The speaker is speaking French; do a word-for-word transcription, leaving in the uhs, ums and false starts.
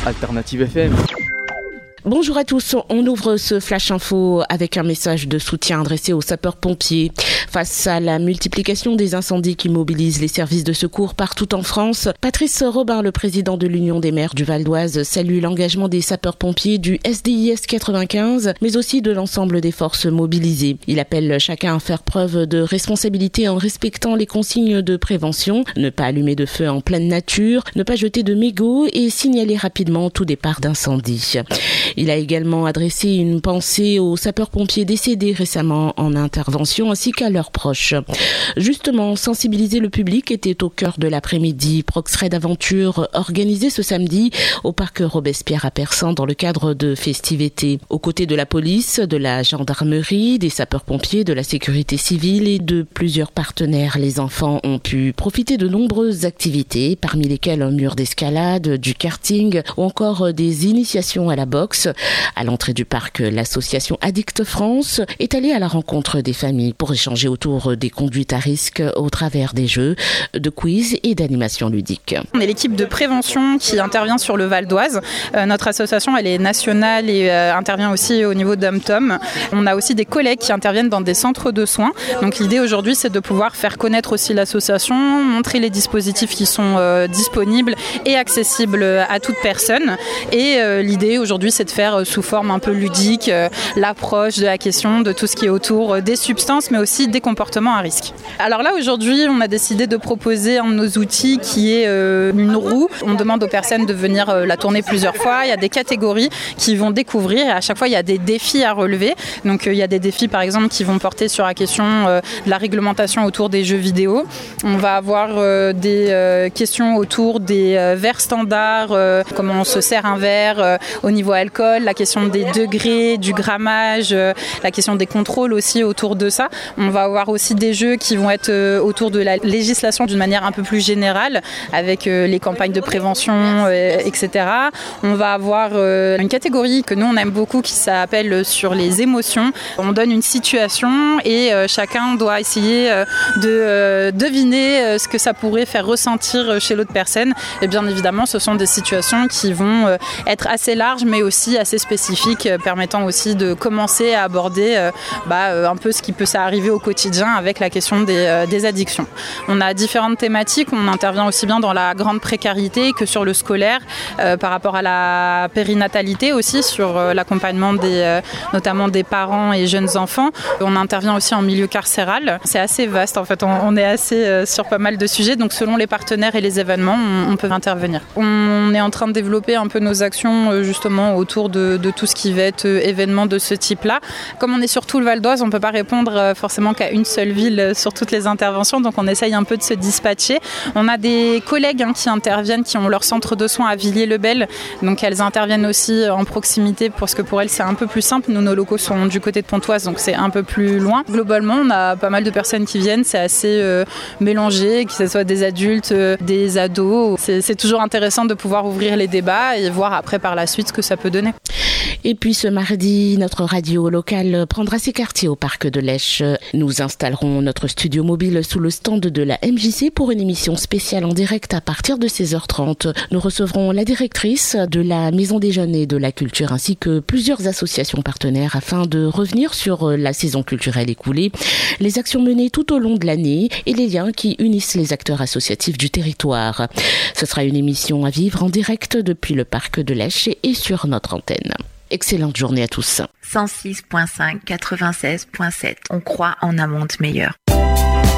Alternative F M. Bonjour à tous, on ouvre ce Flash Info avec un message de soutien adressé aux sapeurs-pompiers. Face à la multiplication des incendies qui mobilisent les services de secours partout en France, Patrice Robin, le président de l'Union des maires du Val d'Oise, salue l'engagement des sapeurs-pompiers du S D I S quatre-vingt-quinze, mais aussi de l'ensemble des forces mobilisées. Il appelle chacun à faire preuve de responsabilité en respectant les consignes de prévention, ne pas allumer de feu en pleine nature, ne pas jeter de mégots et signaler rapidement tout départ d'incendie. Il a également adressé une pensée aux sapeurs-pompiers décédés récemment en intervention ainsi qu'à leurs proches. Justement, sensibiliser le public était au cœur de l'après-midi. Proxraid Aventure organisé ce samedi au parc Robespierre à Persan dans le cadre de festivités. Aux côtés de la police, de la gendarmerie, des sapeurs-pompiers, de la sécurité civile et de plusieurs partenaires, les enfants ont pu profiter de nombreuses activités, parmi lesquelles un mur d'escalade, du karting ou encore des initiations à la boxe. À l'entrée du parc, l'association Addict France est allée à la rencontre des familles pour échanger autour des conduites à risque au travers des jeux, de quiz et d'animations ludiques. On est l'équipe de prévention qui intervient sur le Val d'Oise. Euh, notre association, elle est nationale et euh, intervient aussi au niveau d'Om-Tom. On a aussi des collègues qui interviennent dans des centres de soins. Donc l'idée aujourd'hui, c'est de pouvoir faire connaître aussi l'association, montrer les dispositifs qui sont euh, disponibles et accessibles à toute personne. Et euh, l'idée aujourd'hui, c'est de faire sous forme un peu ludique euh, l'approche de la question de tout ce qui est autour des substances mais aussi des comportements à risque. Alors là aujourd'hui on a décidé de proposer un de nos outils qui est euh, une roue. On demande aux personnes de venir euh, la tourner plusieurs fois. Il y a des catégories qui vont découvrir et à chaque fois il y a des défis à relever. Donc euh, il y a des défis par exemple qui vont porter sur la question euh, de la réglementation autour des jeux vidéo. On va avoir euh, des euh, questions autour des euh, verres standards, euh, comment on se sert un verre euh, au niveau alcool, la question des degrés, du grammage, euh, la question des contrôles aussi autour de ça. On va avoir aussi des jeux qui vont être euh, autour de la législation d'une manière un peu plus générale avec euh, les campagnes de prévention, euh, et cetera. On va avoir euh, une catégorie que nous on aime beaucoup qui s'appelle sur les émotions. On donne une situation et euh, chacun doit essayer euh, de euh, deviner euh, ce que ça pourrait faire ressentir chez l'autre personne. Et bien évidemment, ce sont des situations qui vont euh, être assez larges mais aussi assez spécifiques, euh, permettant aussi de commencer à aborder euh, bah, euh, un peu ce qui peut s'arriver au quotidien avec la question des, euh, des addictions. On a différentes thématiques, on intervient aussi bien dans la grande précarité que sur le scolaire, euh, par rapport à la périnatalité aussi, sur euh, l'accompagnement des, euh, notamment des parents et jeunes enfants. On intervient aussi en milieu carcéral. C'est assez vaste en fait, on, on est assez euh, sur pas mal de sujets, donc selon les partenaires et les événements, on, on peut intervenir. On est en train de développer un peu nos actions euh, justement autour de, de tout ce qui va être euh, événement de ce type-là. Comme on est sur tout le Val d'Oise, on ne peut pas répondre euh, forcément qu'à une seule ville euh, sur toutes les interventions, donc on essaye un peu de se dispatcher. On a des collègues hein, qui interviennent, qui ont leur centre de soins à Villiers-le-Bel, donc elles interviennent aussi en proximité parce que pour elles c'est un peu plus simple. Nous, nos locaux sont du côté de Pontoise, donc c'est un peu plus loin. Globalement, on a pas mal de personnes qui viennent, c'est assez euh, mélangé, que ce soit des adultes, euh, des ados. C'est, c'est toujours intéressant de pouvoir ouvrir les débats et voir après par la suite ce que ça peut donner. Et puis ce mardi, notre radio locale prendra ses quartiers au parc de l'Esch. Nous installerons notre studio mobile sous le stand de la M J C pour une émission spéciale en direct à partir de seize heures trente. Nous recevrons la directrice de la Maison des Jeunes et de la Culture ainsi que plusieurs associations partenaires afin de revenir sur la saison culturelle écoulée, les actions menées tout au long de l'année et les liens qui unissent les acteurs associatifs du territoire. Ce sera une émission à vivre en direct depuis le parc de l'Esch et sur notre antenne. Excellente journée à tous. cent six virgule cinq, quatre-vingt-seize virgule sept. On croit en un monde meilleur.